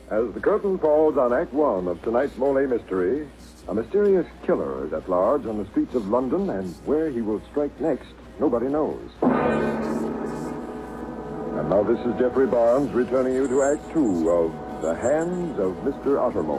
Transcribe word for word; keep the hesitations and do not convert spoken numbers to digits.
As the curtain falls on Act One of tonight's Mole Mystery, a mysterious killer is at large on the streets of London, and where he will strike next, nobody knows. And now this is Jeffrey Barnes returning you to Act Two of The Hands of Mister Ottermole.